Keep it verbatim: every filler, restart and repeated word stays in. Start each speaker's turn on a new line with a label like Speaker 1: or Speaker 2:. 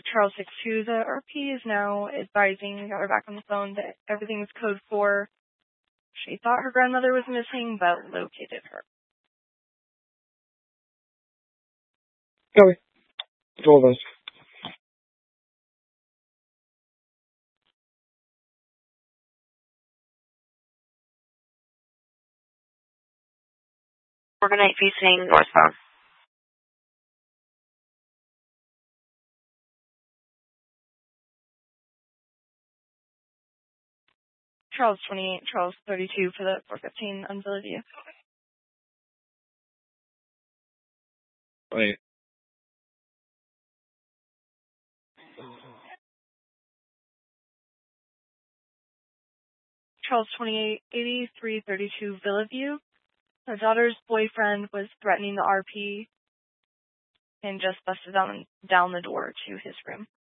Speaker 1: Charles six two, the R P is now advising, got her back on the phone, that everything is code four. She thought her grandmother was missing, but located her.
Speaker 2: Okay. All of us.
Speaker 3: Organite facing northbound.
Speaker 1: Charles twenty-eight, Charles thirty-two for the four fifteen on Villa View.
Speaker 2: Wait.
Speaker 1: Charles twenty-eight, eighty-three thirty-two Villa View. Her daughter's boyfriend was threatening the R P and just busted down, down the door to his room.